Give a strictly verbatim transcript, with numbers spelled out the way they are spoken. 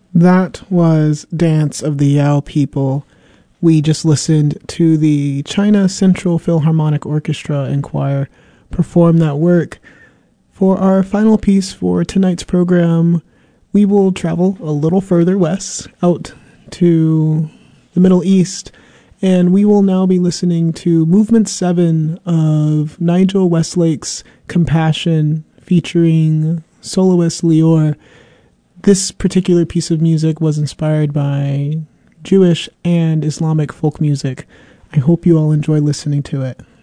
That was Dance of the Yao People. We just listened to the China Central Philharmonic Orchestra and Choir perform that work. For our final piece for tonight's program, we will travel a little further west, out to the Middle East, and we will now be listening to Movement seven of Nigel Westlake's Compassion, featuring soloist Lior. This particular piece of music was inspired by Jewish and Islamic folk music. I hope you all enjoy listening to it.